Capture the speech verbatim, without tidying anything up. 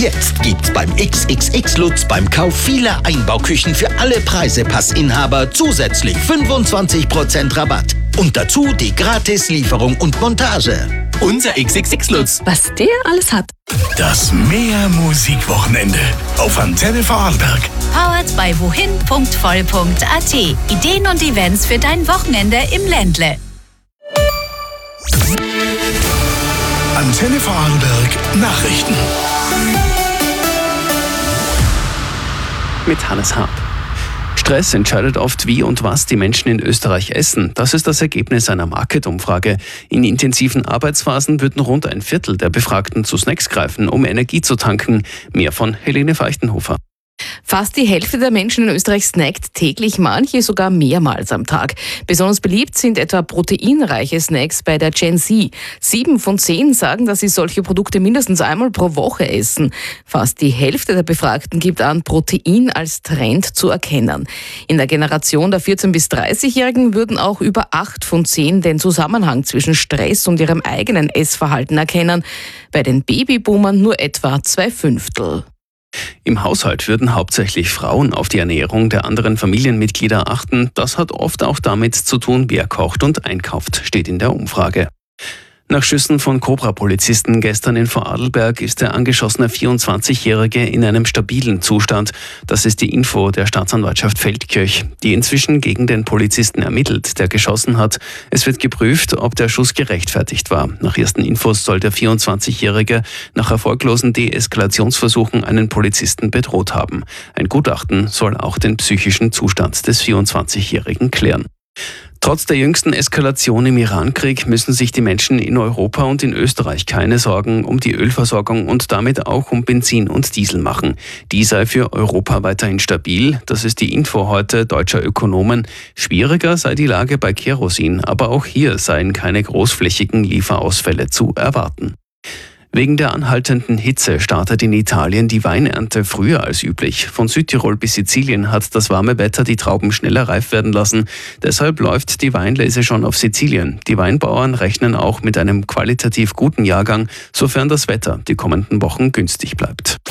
Jetzt gibt's beim X X X Lutz beim Kauf vieler Einbauküchen für alle Preisepassinhaber zusätzlich fünfundzwanzig Prozent Rabatt. Und dazu die Gratis-Lieferung und Montage. Unser X X X Lutz. Was der alles hat. Das Meer-Musik-Wochenende auf Antenne Vorarlberg. Powered by wohin punkt voll punkt a t. Ideen und Events für dein Wochenende im Ländle. Antenne Vorarlberg Nachrichten. Mit Hannes Hart. Stress entscheidet oft, wie und was die Menschen in Österreich essen. Das ist das Ergebnis einer Market-Umfrage. In intensiven Arbeitsphasen würden rund ein Viertel der Befragten zu Snacks greifen, um Energie zu tanken. Mehr von Helene Feichtenhofer. Fast die Hälfte der Menschen in Österreich snackt täglich, manche sogar mehrmals am Tag. Besonders beliebt sind etwa proteinreiche Snacks bei der Gen Z. Sieben von zehn sagen, dass sie solche Produkte mindestens einmal pro Woche essen. Fast die Hälfte der Befragten gibt an, Protein als Trend zu erkennen. In der Generation der vierzehn- bis dreißigjährigen würden auch über acht von zehn den Zusammenhang zwischen Stress und ihrem eigenen Essverhalten erkennen. Bei den Babyboomern nur etwa zwei Fünftel. Im Haushalt würden hauptsächlich Frauen auf die Ernährung der anderen Familienmitglieder achten. Das hat oft auch damit zu tun, wer kocht und einkauft, steht in der Umfrage. Nach Schüssen von Cobra-Polizisten gestern in Vorarlberg ist der angeschossene vierundzwanzigjährige in einem stabilen Zustand. Das ist die Info der Staatsanwaltschaft Feldkirch, die inzwischen gegen den Polizisten ermittelt, der geschossen hat. Es wird geprüft, ob der Schuss gerechtfertigt war. Nach ersten Infos soll der vierundzwanzigjährige nach erfolglosen Deeskalationsversuchen einen Polizisten bedroht haben. Ein Gutachten soll auch den psychischen Zustand des vierundzwanzigjährigen klären. Trotz der jüngsten Eskalation im Irankrieg müssen sich die Menschen in Europa und in Österreich keine Sorgen um die Ölversorgung und damit auch um Benzin und Diesel machen. Die sei für Europa weiterhin stabil. Das ist die Info heute deutscher Ökonomen. Schwieriger sei die Lage bei Kerosin, aber auch hier seien keine großflächigen Lieferausfälle zu erwarten. Wegen der anhaltenden Hitze startet in Italien die Weinernte früher als üblich. Von Südtirol bis Sizilien hat das warme Wetter die Trauben schneller reif werden lassen. Deshalb läuft die Weinlese schon auf Sizilien. Die Weinbauern rechnen auch mit einem qualitativ guten Jahrgang, sofern das Wetter die kommenden Wochen günstig bleibt.